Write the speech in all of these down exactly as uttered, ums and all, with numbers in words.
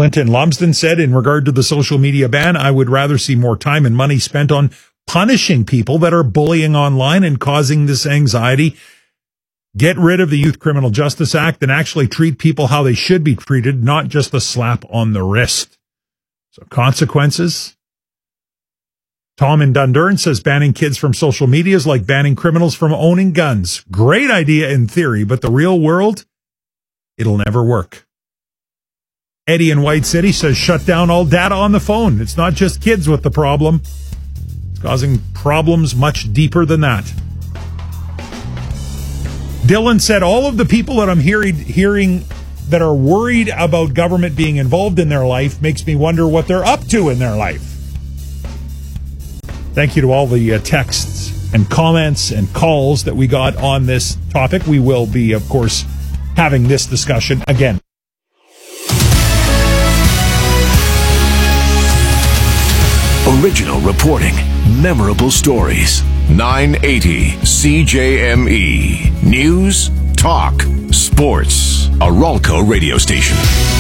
Clint in Lumsden said in regard to the social media ban, I would rather see more time and money spent on punishing people that are bullying online and causing this anxiety. Get rid of the Youth Criminal Justice Act and actually treat people how they should be treated, not just a slap on the wrist. So consequences. Tom in Dundurn says banning kids from social media is like banning criminals from owning guns. Great idea in theory, but the real world, it'll never work. Eddie in White City says shut down all data on the phone. It's not just kids with the problem. It's causing problems much deeper than that. Dylan said all of the people that I'm hearing, hearing that are worried about government being involved in their life makes me wonder what they're up to in their life. Thank you to all the uh, texts and comments and calls that we got on this topic. We will be, of course, having this discussion again. Original reporting, memorable stories. nine eighty C J M E. News, talk, sports. A Ralco radio station.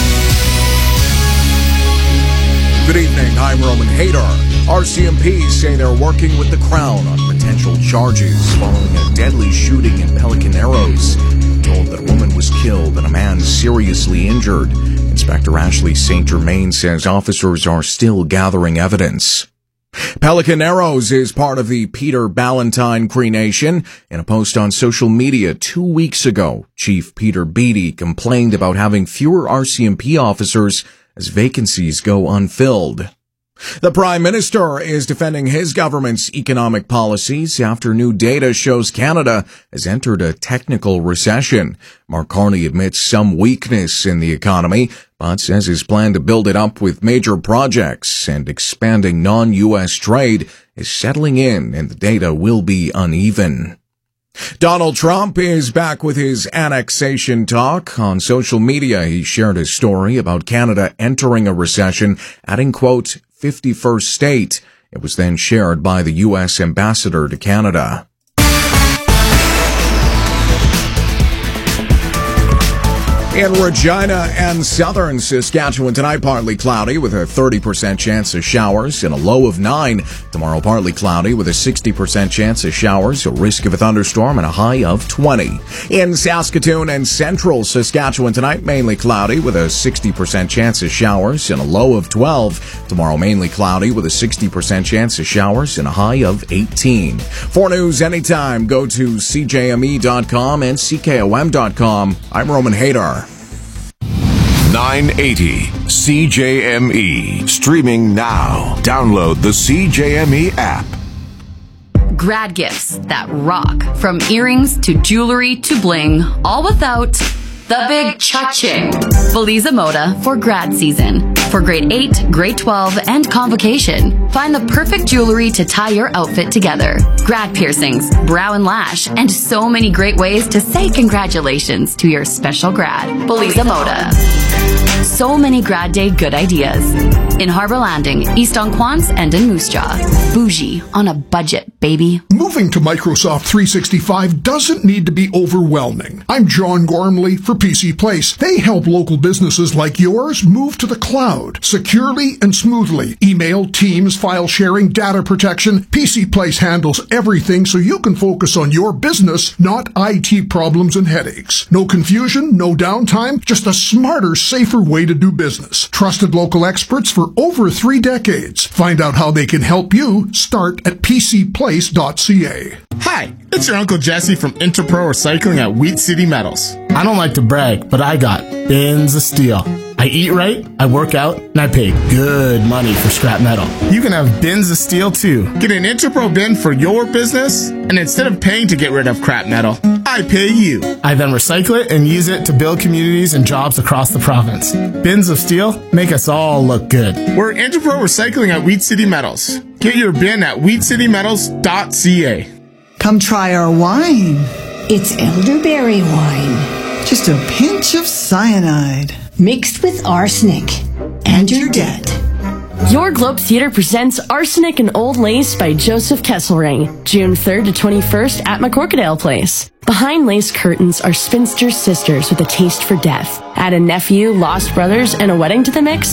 Good evening, I'm Roman Hadar. R C M P say they're working with the Crown on potential charges following a deadly shooting in Pelican Arrows. Told that a woman was killed and a man seriously injured. Inspector Ashley Saint Germain says officers are still gathering evidence. Pelican Arrows is part of the Peter Ballantine Cree Nation. In a post on social media two weeks ago, Chief Peter Beattie complained about having fewer R C M P officers as vacancies go unfilled. The Prime Minister is defending his government's economic policies after new data shows Canada has entered a technical recession. Mark Carney admits some weakness in the economy, but says his plan to build it up with major projects and expanding non-U S trade is settling in and the data will be uneven. Donald Trump is back with his annexation talk. On social media, he shared his story about Canada entering a recession, adding, quote, fifty-first state. It was then shared by the U S ambassador to Canada. In Regina and southern Saskatchewan tonight, partly cloudy with a thirty percent chance of showers and a low of nine. Tomorrow, partly cloudy with a sixty percent chance of showers, a risk of a thunderstorm, and a high of twenty. In Saskatoon and central Saskatchewan tonight, mainly cloudy with a sixty percent chance of showers and a low of twelve. Tomorrow, mainly cloudy with a sixty percent chance of showers and a high of eighteen. For news anytime, go to C J M E dot com and C K O M dot com. I'm Roman Hadar. nine eighty C J M E. Streaming now. Download the C J M E app. Grad gifts that rock. From earrings to jewelry to bling. All without the big cha-ching. Beliza Moda for grad season. For grade eight, grade twelve, and convocation. Find the perfect jewelry to tie your outfit together. Grad piercings, brow and lash, and so many great ways to say congratulations to your special grad. Beliza Moda. So many grad day good ideas. In Harbour Landing, East Onquance, and in Moose Jaw. Bougie on a budget, baby. Moving to Microsoft three sixty-five doesn't need to be overwhelming. I'm John Gormley for P C Place. They help local businesses like yours move to the cloud securely and smoothly. Email, Teams, file sharing, data protection. P C Place handles everything so you can focus on your business, not I T problems and headaches. No confusion, no downtime, just a smarter, safer way to do business. Trusted local experts for over three decades. Find out how they can help you. Start at p c place dot c a. Hi, it's your Uncle Jesse from Interpro Recycling at Wheat City Metals. I don't like to brag, but I got bins of steel. I eat right, I work out, and I pay good money for scrap metal. You can have bins of steel too. Get an Interpro bin for your business, and instead of paying to get rid of crap metal, I pay you. I then recycle it and use it to build communities and jobs across the province. Bins of steel make us all look good. We're Interpro Recycling at Wheat City Metals. Get your bin at wheat city metals dot c a. Come try our wine. It's elderberry wine. Just a pinch of cyanide. Mixed with arsenic. And you're dead. Your Globe Theatre presents Arsenic and Old Lace by Joseph Kesselring, June third to twenty-first at McCorkadale Place. Behind lace curtains are spinster sisters with a taste for death. Add a nephew, lost brothers, and a wedding to the mix,